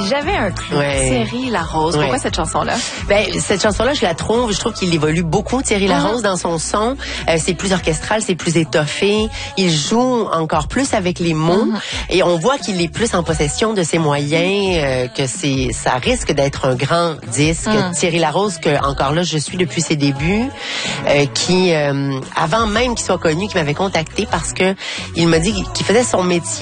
j'avais un clou. Ouais. Thierry Larose. Pourquoi cette chanson-là? Ben, cette chanson-là, je trouve qu'il évolue beaucoup, Thierry Larose, dans son son. C'est plus orchestral, c'est plus étoffé. Il joue encore plus avec les mots. Et on voit qu'il est plus en possession de ses moyens, ça risque d'être un grand disque. Thierry Larose, que encore là, je suis depuis ses débuts, qui, avant même qu'il soit connu, qui m'avait contacté parce que il m'a dit qu'il faisait son métier